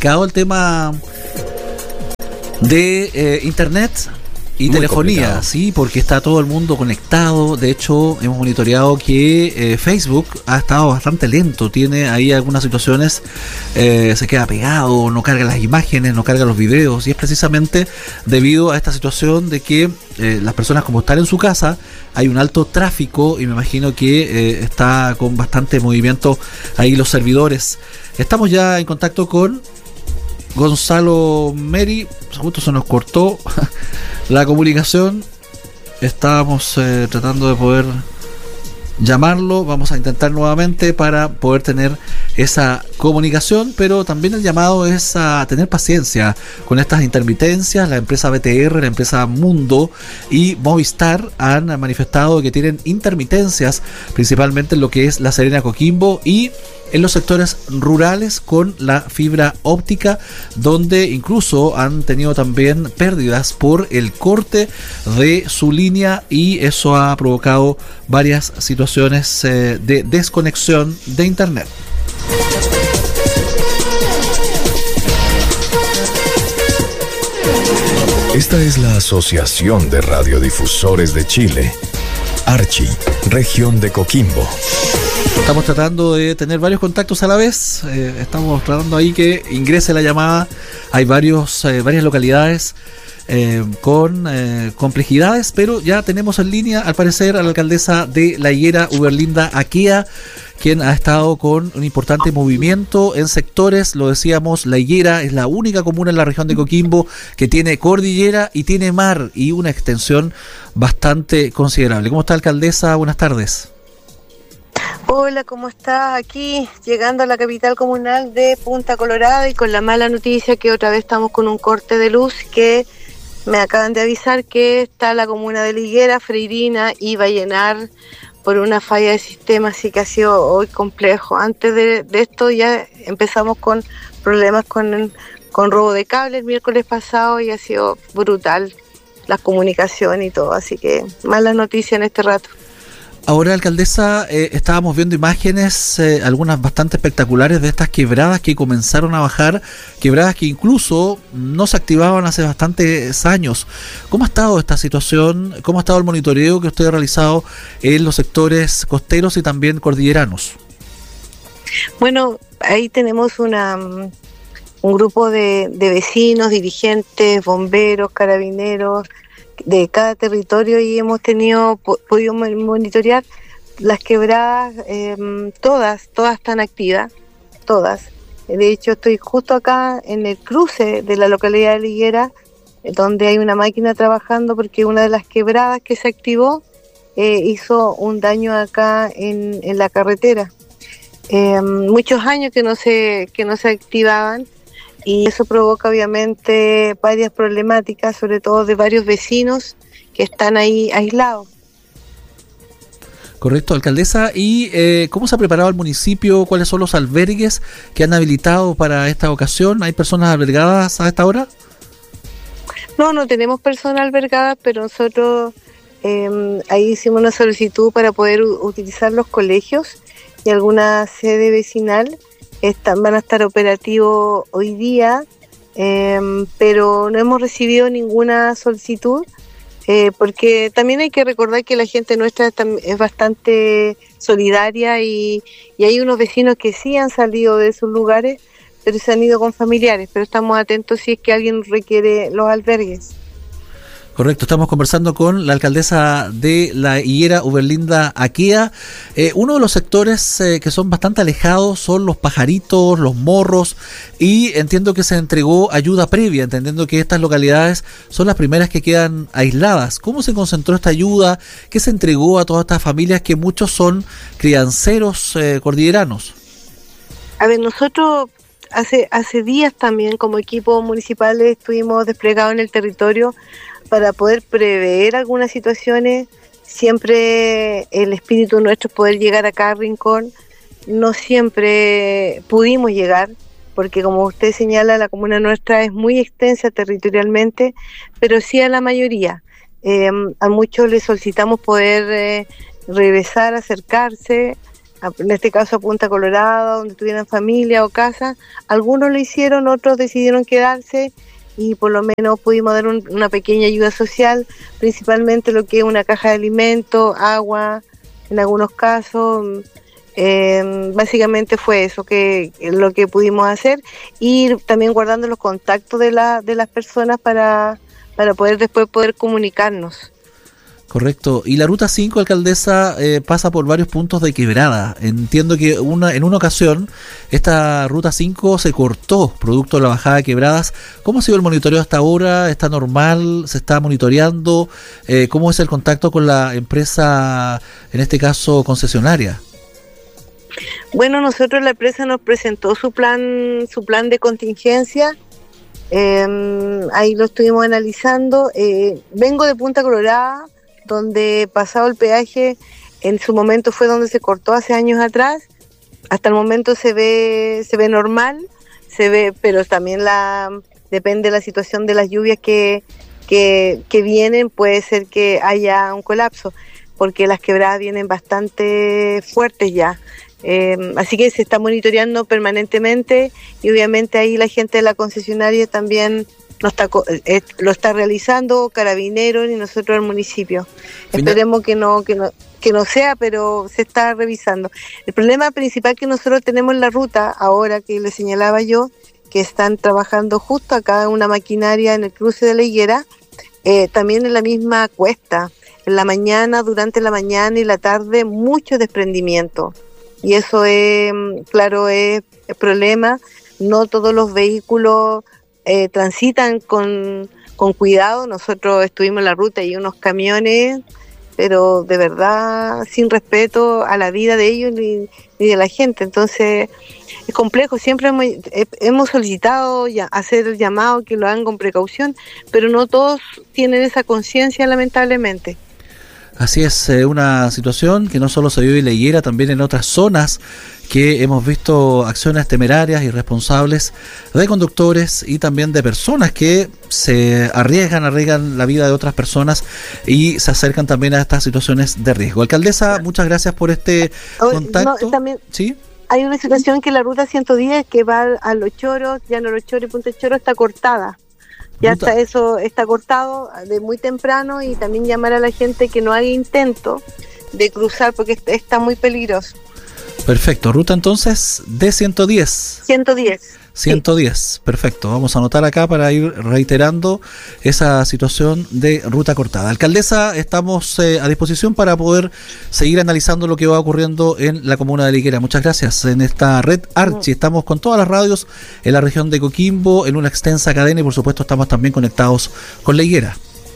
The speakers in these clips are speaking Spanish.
complicado el tema de internet y muy telefonía, complicado. Sí, porque está todo el mundo conectado. De hecho, hemos monitoreado que Facebook ha estado bastante lento. Tiene ahí algunas situaciones, se queda pegado, no carga las imágenes, no carga los videos. Y es precisamente debido a esta situación de que las personas, como están en su casa, hay un alto tráfico y me imagino que está con bastante movimiento ahí los servidores. Estamos ya en contacto con Gonzalo Meri. Justo se nos cortó la comunicación. Estábamos tratando de poder llamarlo. Vamos a intentar nuevamente para poder tener esa comunicación, pero también el llamado es a tener paciencia con estas intermitencias. La empresa BTR, la empresa Mundo y Movistar han manifestado que tienen intermitencias principalmente en lo que es La Serena, Coquimbo y en los sectores rurales con la fibra óptica, donde incluso han tenido también pérdidas por el corte de su línea y eso ha provocado varias situaciones de desconexión de internet. Esta es la Asociación de Radiodifusores de Chile, Archi, región de Coquimbo. Estamos tratando de tener varios contactos a la vez. Estamos tratando ahí que ingrese la llamada. Hay varias localidades con complejidades, pero ya tenemos en línea, al parecer, a la alcaldesa de La Higuera, Uberlinda Aquea, quien ha estado con un importante movimiento en sectores. Lo decíamos, La Higuera es la única comuna en la región de Coquimbo que tiene cordillera y tiene mar y una extensión bastante considerable. ¿Cómo está, alcaldesa? Buenas tardes. Hola, ¿cómo estás? Aquí llegando a la capital comunal de Punta Colorada y con la mala noticia que otra vez estamos con un corte de luz, que me acaban de avisar que está la comuna de La Higuera, Freirina y Vallenar por una falla de sistema, así que ha sido hoy complejo. Antes de esto ya empezamos con problemas con robo de cable el miércoles pasado y ha sido brutal la comunicación y todo, así que mala noticia en este rato. Ahora, alcaldesa, estábamos viendo imágenes, algunas bastante espectaculares de estas quebradas que comenzaron a bajar, quebradas que incluso no se activaban hace bastantes años. ¿Cómo ha estado esta situación? ¿Cómo ha estado el monitoreo que usted ha realizado en los sectores costeros y también cordilleranos? Bueno, ahí tenemos un grupo de vecinos, dirigentes, bomberos, carabineros, de cada territorio, y hemos podido monitorear las quebradas, todas están activas, todas. De hecho, estoy justo acá en el cruce de la localidad de La Higuera, donde hay una máquina trabajando porque una de las quebradas que se activó hizo un daño acá en la carretera. Muchos años que no se activaban, y eso provoca obviamente varias problemáticas, sobre todo de varios vecinos que están ahí aislados. Correcto, alcaldesa. ¿Y cómo se ha preparado el municipio? ¿Cuáles son los albergues que han habilitado para esta ocasión? ¿Hay personas albergadas a esta hora? No tenemos personas albergadas, pero nosotros ahí hicimos una solicitud para poder utilizar los colegios y alguna sede vecinal. Van a estar operativos hoy día, pero no hemos recibido ninguna solicitud, porque también hay que recordar que la gente nuestra es bastante solidaria y hay unos vecinos que sí han salido de sus lugares, pero se han ido con familiares, pero estamos atentos si es que alguien requiere los albergues. Correcto, estamos conversando con la alcaldesa de La Higuera, Uberlinda Aquea. Uno de los sectores que son bastante alejados son los Pajaritos, los Morros, y entiendo que se entregó ayuda previa, entendiendo que estas localidades son las primeras que quedan aisladas. ¿Cómo se concentró esta ayuda? ¿Qué se entregó a todas estas familias que muchos son crianceros cordilleranos? A ver, nosotros hace días también como equipo municipal estuvimos desplegados en el territorio para poder prever algunas situaciones. Siempre el espíritu nuestro es poder llegar a cada rincón. No siempre pudimos llegar, porque como usted señala, la comuna nuestra es muy extensa territorialmente, pero sí a la mayoría. A muchos les solicitamos poder regresar, acercarse, en este caso a Punta Colorada, donde tuvieran familia o casa. Algunos lo hicieron, otros decidieron quedarse y por lo menos pudimos dar una pequeña ayuda social, principalmente lo que es una caja de alimentos, agua, en algunos casos. Básicamente fue eso que lo que pudimos hacer, y también guardando los contactos de las personas para poder después poder comunicarnos. Correcto. Y la Ruta 5, alcaldesa, pasa por varios puntos de quebrada. Entiendo que en una ocasión esta Ruta 5 se cortó producto de la bajada de quebradas. ¿Cómo ha sido el monitoreo hasta ahora? ¿Está normal? ¿Se está monitoreando? ¿Cómo es el contacto con la empresa, en este caso concesionaria? Bueno, nosotros, la empresa nos presentó su plan de contingencia. Ahí lo estuvimos analizando. Vengo de Punta Colorada, donde pasado el peaje, en su momento fue donde se cortó hace años atrás. Hasta el momento se ve normal, pero también depende de la situación de las lluvias que vienen, puede ser que haya un colapso, porque las quebradas vienen bastante fuertes ya. Así que se está monitoreando permanentemente, y obviamente ahí la gente de la concesionaria también lo está realizando, Carabineros y nosotros el municipio. Esperemos que no sea, pero se está revisando. El problema principal que nosotros tenemos en la ruta, ahora que le señalaba yo, que están trabajando justo acá una maquinaria en el cruce de la Higuera, también en la misma cuesta, en la mañana, durante la mañana y la tarde, mucho desprendimiento. Y eso es problema. No todos los vehículos transitan con cuidado. Nosotros estuvimos en la ruta y unos camiones, pero de verdad sin respeto a la vida de ellos ni de la gente. Entonces es complejo. Siempre hemos solicitado hacer el llamado, que lo hagan con precaución, pero no todos tienen esa conciencia, lamentablemente. Así es, una situación que no solo se vive en La Higuera, también en otras zonas que hemos visto acciones temerarias, irresponsables de conductores y también de personas que se arriesgan la vida de otras personas y se acercan también a estas situaciones de riesgo. Alcaldesa, muchas gracias por este contacto. No, también ¿sí? Hay una situación que la ruta 110, que va a Los Choros, Llano Los Choros y Punta Choro, está cortada. Ya está cortado de muy temprano, y también llamar a la gente que no haga intento de cruzar porque está muy peligroso. Perfecto, ruta entonces de 110. 110, sí. Perfecto. Vamos a anotar acá para ir reiterando esa situación de ruta cortada. Alcaldesa, estamos a disposición para poder seguir analizando lo que va ocurriendo en la comuna de La Higuera. Muchas gracias. En esta red Archi estamos con todas las radios en la región de Coquimbo, en una extensa cadena, y por supuesto estamos también conectados con La Higuera.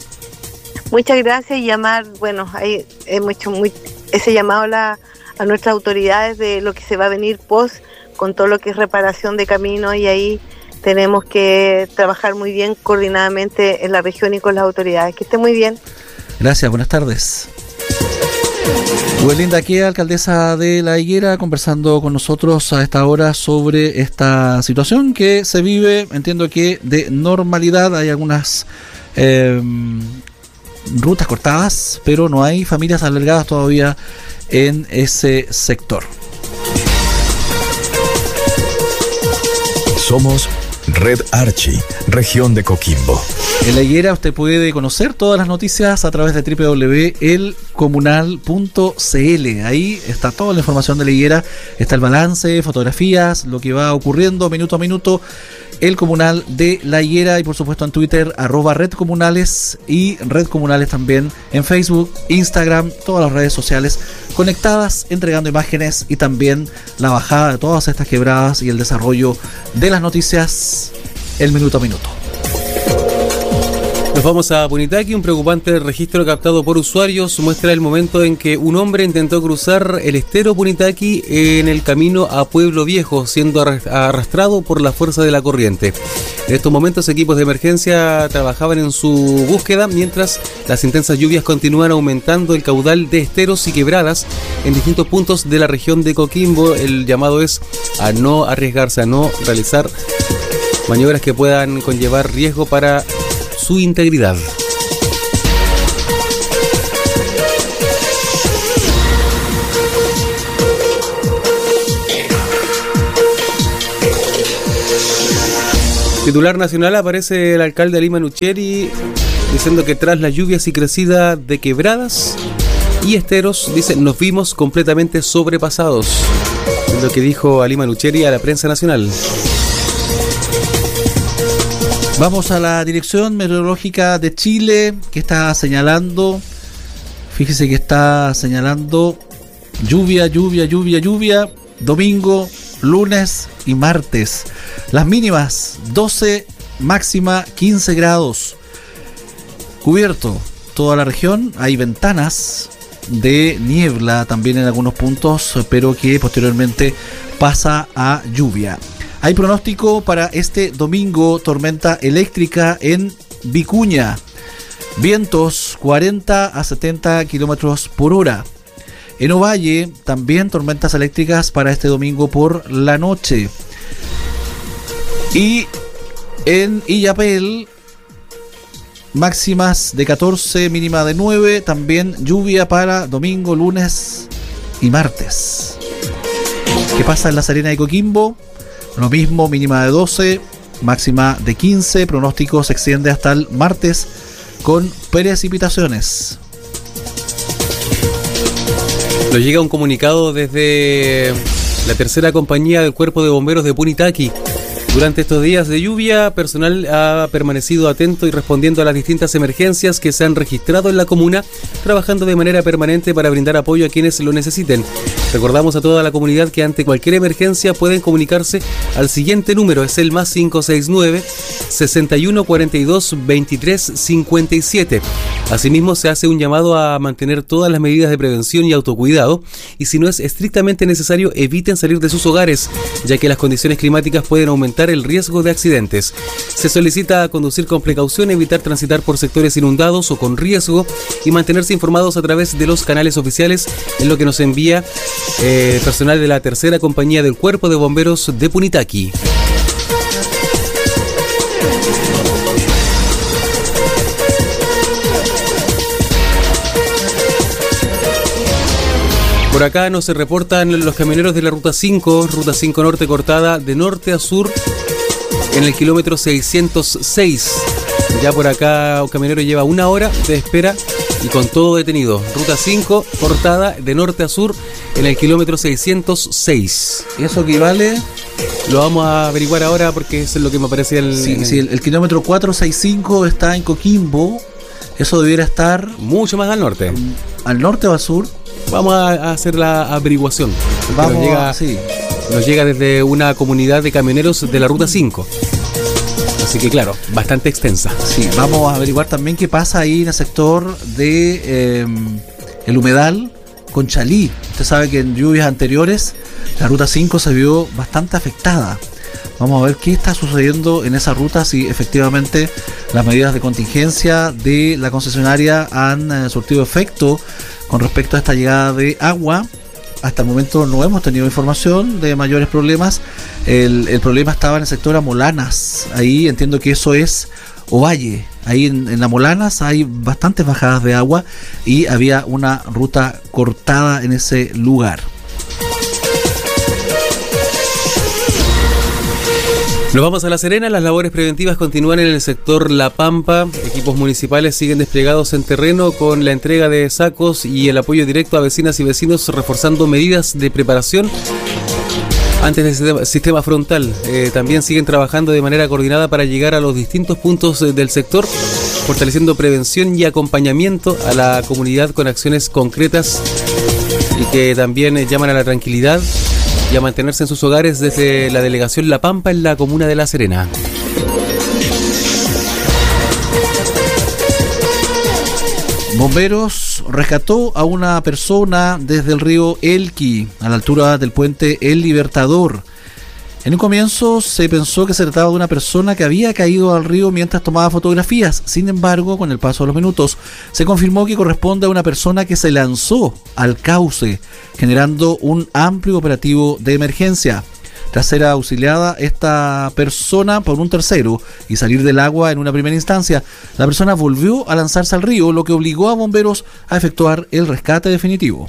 Muchas gracias. Y llamar, ahí hemos hecho ese llamado a nuestras autoridades de lo que se va a venir con todo lo que es reparación de caminos, y ahí tenemos que trabajar muy bien coordinadamente en la región y con las autoridades. Que esté muy bien. Gracias, buenas tardes. Welinda Quea, alcaldesa de La Higuera, conversando con nosotros a esta hora sobre esta situación que se vive. Entiendo que de normalidad hay algunas rutas cortadas, pero no hay familias albergadas todavía en ese sector. Somos Red Archi, región de Coquimbo. En La Higuera usted puede conocer todas las noticias a través de www.elcomunal.cl. Ahí está toda la información de La Higuera, está el balance, fotografías, lo que va ocurriendo minuto a minuto. El Comunal de La Higuera, y por supuesto en Twitter @redcomunales, y Red Comunales también en Facebook, Instagram, todas las redes sociales conectadas, entregando imágenes y también la bajada de todas estas quebradas y el desarrollo de las noticias el minuto a minuto. Nos vamos a Punitaqui. Un preocupante registro captado por usuarios muestra el momento en que un hombre intentó cruzar el estero Punitaqui en el camino a Pueblo Viejo, siendo arrastrado por la fuerza de la corriente. En estos momentos, equipos de emergencia trabajaban en su búsqueda, mientras las intensas lluvias continúan aumentando el caudal de esteros y quebradas en distintos puntos de la región de Coquimbo. El llamado es a no arriesgarse, a no realizar maniobras que puedan conllevar riesgo para su integridad. Titular nacional, aparece el alcalde Alima Nucheri diciendo que tras las lluvias y crecida de quebradas y esteros, dice, nos vimos completamente sobrepasados. Es lo que dijo Alima Nucheri a la prensa nacional. Vamos a la Dirección Meteorológica de Chile, que está señalando, fíjese que está señalando lluvia, domingo, lunes y martes. Las mínimas 12, máxima 15 grados. Cubierto toda la región, hay ventanas de niebla también en algunos puntos, pero que posteriormente pasa a lluvia. Hay pronóstico para este domingo, tormenta eléctrica en Vicuña, vientos 40 a 70 kilómetros por hora. En Ovalle también tormentas eléctricas para este domingo por la noche. Y en Illapel, máximas de 14, mínima de 9, también lluvia para domingo, lunes y martes. ¿Qué pasa en La Serena y Coquimbo? Lo mismo, mínima de 12, máxima de 15, pronóstico se extiende hasta el martes con precipitaciones. Nos llega un comunicado desde la tercera compañía del Cuerpo de Bomberos de Punitaqui. Durante estos días de lluvia, personal ha permanecido atento y respondiendo a las distintas emergencias que se han registrado en la comuna, trabajando de manera permanente para brindar apoyo a quienes lo necesiten. Recordamos a toda la comunidad que ante cualquier emergencia pueden comunicarse al siguiente número, es el más 569-6142-2357. Asimismo, se hace un llamado a mantener todas las medidas de prevención y autocuidado, y si no es estrictamente necesario, eviten salir de sus hogares, ya que las condiciones climáticas pueden aumentar el riesgo de accidentes. Se solicita conducir con precaución, evitar transitar por sectores inundados o con riesgo y mantenerse informados a través de los canales oficiales, en lo que nos envía personal de la tercera compañía del Cuerpo de Bomberos de Punitaqui. Por acá nos reportan los camioneros de la Ruta 5 Norte cortada de norte a sur en el kilómetro 606. Ya por acá un camionero lleva 1 hora de espera y con todo detenido. Ruta 5 cortada de norte a sur en el kilómetro 606. ¿Eso equivale? Lo vamos a averiguar ahora porque eso es lo que me aparecía en el kilómetro 465 está en Coquimbo. Eso debiera estar mucho más al norte. ¿Al norte o al sur? Vamos a hacer la averiguación. Nos llega desde una comunidad de camioneros de la Ruta 5. Así que claro, bastante extensa. Sí, vamos a averiguar también qué pasa ahí en el sector de el Humedal con Chalí. Usted sabe que en lluvias anteriores la Ruta 5 se vio bastante afectada. Vamos a ver qué está sucediendo en esa ruta, si efectivamente las medidas de contingencia de la concesionaria han surtido efecto con respecto a esta llegada de agua. Hasta el momento no hemos tenido información de mayores problemas. El problema estaba en el sector Amolanas. Ahí entiendo que eso es Ovalle. Ahí en Amolanas hay bastantes bajadas de agua y había una ruta cortada en ese lugar. Nos vamos a La Serena. Las labores preventivas continúan en el sector La Pampa. Equipos municipales siguen desplegados en terreno con la entrega de sacos y el apoyo directo a vecinas y vecinos, reforzando medidas de preparación antes del sistema frontal. También siguen trabajando de manera coordinada para llegar a los distintos puntos del sector, fortaleciendo prevención y acompañamiento a la comunidad con acciones concretas y que también llaman a la tranquilidad y a mantenerse en sus hogares desde la delegación La Pampa en la comuna de La Serena. Bomberos rescató a una persona desde el río Elqui, a la altura del puente El Libertador. En un comienzo se pensó que se trataba de una persona que había caído al río mientras tomaba fotografías. Sin embargo, con el paso de los minutos, se confirmó que corresponde a una persona que se lanzó al cauce, generando un amplio operativo de emergencia. Tras ser auxiliada esta persona por un tercero y salir del agua en una primera instancia, la persona volvió a lanzarse al río, lo que obligó a bomberos a efectuar el rescate definitivo.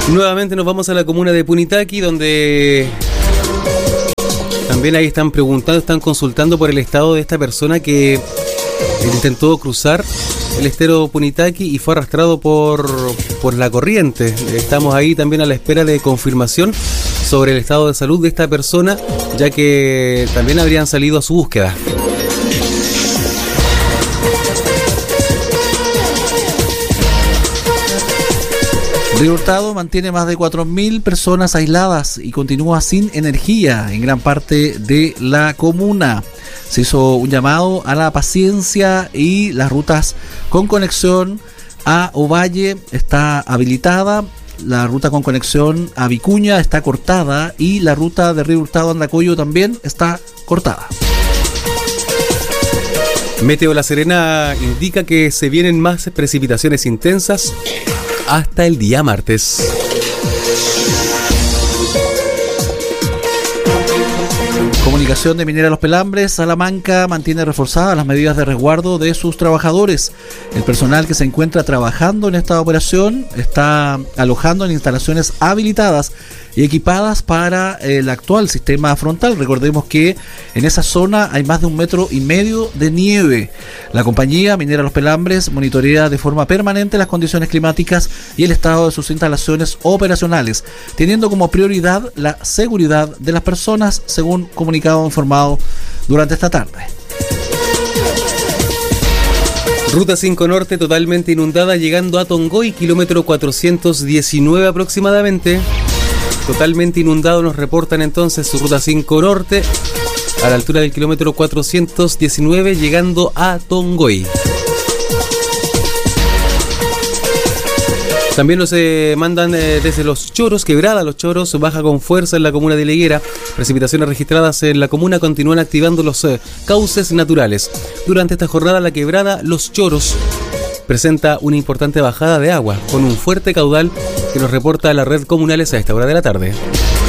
Nuevamente nos vamos a la comuna de Punitaqui, donde también ahí están preguntando, están consultando por el estado de esta persona que intentó cruzar el estero Punitaqui y fue arrastrado por la corriente. Estamos ahí también a la espera de confirmación sobre el estado de salud de esta persona, ya que también habrían salido a su búsqueda. Río Hurtado mantiene más de 4.000 personas aisladas y continúa sin energía en gran parte de la comuna. Se hizo un llamado a la paciencia y las rutas con conexión a Ovalle está habilitada. La ruta con conexión a Vicuña está cortada y la ruta de Río Hurtado a Andacollo también está cortada. Meteo La Serena indica que se vienen más precipitaciones intensas hasta el día martes. Comunicación de Minera Los Pelambres, Salamanca mantiene reforzadas las medidas de resguardo de sus trabajadores. El personal que se encuentra trabajando en esta operación está alojando en instalaciones habilitadas y equipadas para el actual sistema frontal. Recordemos que en esa zona hay más de 1,5 metros de nieve. La compañía Minera Los Pelambres monitorea de forma permanente las condiciones climáticas y el estado de sus instalaciones operacionales, teniendo como prioridad la seguridad de las personas, según comunicado informado durante esta tarde. Ruta 5 Norte totalmente inundada llegando a Tongoy, kilómetro 419 aproximadamente. Totalmente inundado nos reportan entonces su Ruta 5 Norte a la altura del kilómetro 419 llegando a Tongoy. También nos mandan desde Los Choros, Quebrada Los Choros, baja con fuerza en la comuna de Higuera. Precipitaciones registradas en la comuna continúan activando los cauces naturales. Durante esta jornada la Quebrada Los Choros presenta una importante bajada de agua con un fuerte caudal que nos reporta la red Comunales a esta hora de la tarde.